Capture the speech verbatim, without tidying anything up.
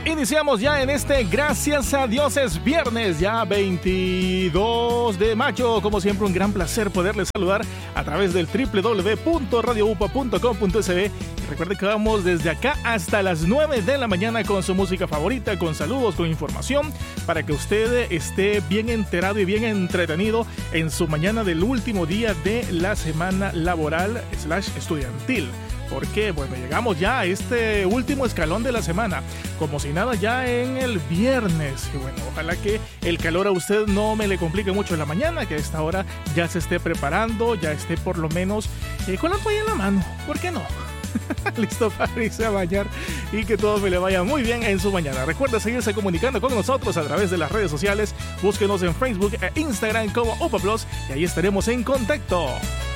Iniciamos ya en este Gracias a Dios es viernes, ya veintidós de mayo. Como siempre, un gran placer poderles saludar a través del doble u doble u doble u punto radio u p a punto com punto s b. Y recuerde que vamos desde acá hasta las nueve de la mañana con su música favorita, con saludos, con información, para que usted esté bien enterado y bien entretenido en su mañana del último día de la semana laboral slash estudiantil. Porque, bueno, llegamos ya a este último escalón de la semana, como si nada ya en el viernes. Y bueno, ojalá que el calor a usted no me le complique mucho en la mañana, que a esta hora ya se esté preparando, ya esté por lo menos eh, con la toalla en la mano. ¿Por qué no? Listo para irse a bañar y que todo me le vaya muy bien en su mañana. Recuerda seguirse comunicando con nosotros a través de las redes sociales. Búsquenos en Facebook e Instagram como U P A Plus y ahí estaremos en contacto.